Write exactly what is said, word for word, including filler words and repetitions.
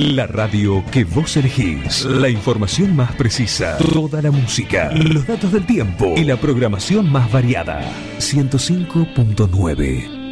La radio que vos elegís. La información más precisa. Toda la música. Los datos del tiempo. Y la programación más variada. ciento cinco punto nueve.